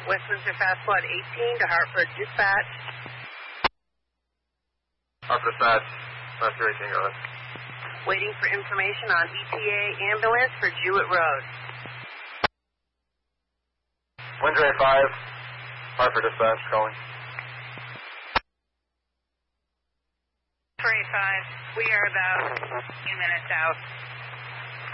Westminster Fast Flood 18 to Hartford Dispatch. Hartford Dispatch, Westminster 18, go ahead. Waiting for information on ETA ambulance for Jewett Road. Windsor 5, Hartford Dispatch, calling. For 85, we are about a few minutes out.